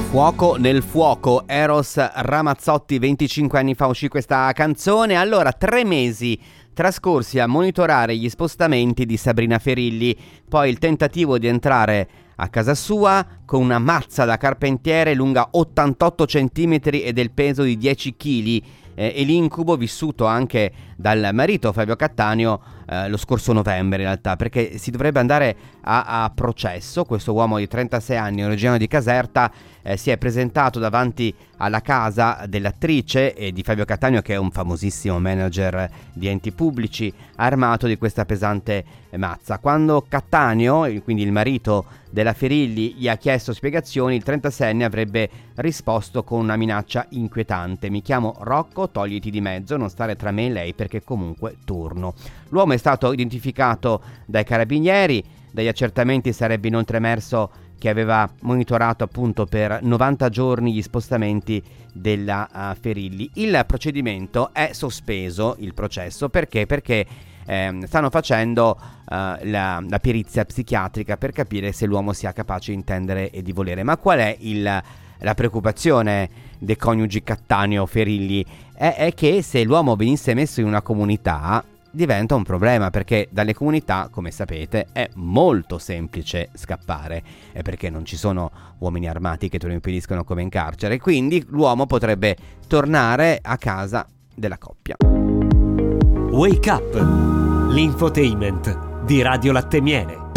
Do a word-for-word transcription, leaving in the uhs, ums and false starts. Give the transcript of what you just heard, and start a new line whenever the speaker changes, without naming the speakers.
Fuoco nel fuoco, Eros Ramazzotti, venticinque anni fa uscì questa canzone. Allora, tre mesi trascorsi a monitorare gli spostamenti di Sabrina Ferilli, poi il tentativo di entrare a casa sua con una mazza da carpentiere lunga ottantotto centimetri e del peso di dieci chili, eh, e l'incubo vissuto anche dal marito Fabio Cattaneo eh, lo scorso novembre in realtà, perché si dovrebbe andare a, a processo. Questo uomo di trentasei anni, originario di Caserta, eh, si è presentato davanti alla casa dell'attrice e di Fabio Cattaneo, che è un famosissimo manager di enti pubblici, armato di questa pesante mazza. Quando Cattaneo, quindi il marito della Ferilli, gli ha chiesto spiegazioni, il trentaseienne avrebbe risposto con una minaccia inquietante: mi chiamo Rocco, togliti di mezzo, non stare tra me e lei perché comunque turno. L'uomo è stato identificato dai carabinieri, dagli accertamenti sarebbe inoltre emerso che aveva monitorato appunto per novanta giorni gli spostamenti della uh, Ferilli. Il procedimento è sospeso, il processo, perché? Perché eh, stanno facendo uh, la, la perizia psichiatrica per capire se l'uomo sia capace di intendere e di volere. Ma qual è il, la preoccupazione dei coniugi Cattaneo Ferilli? È, è che se l'uomo venisse messo in una comunità diventa un problema, perché dalle comunità, come sapete, è molto semplice scappare, è perché non ci sono uomini armati che te lo impediscono come in carcere, quindi l'uomo potrebbe tornare a casa della coppia.
Wake Up, l'infotainment di Radio Latte Miele.